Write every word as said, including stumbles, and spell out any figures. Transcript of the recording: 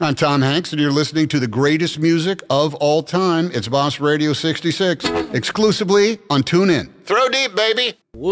I'm Tom Hanks, and you're listening to the greatest music of all time. It's Boss Radio sixty-six, exclusively on TuneIn. Throw deep, baby.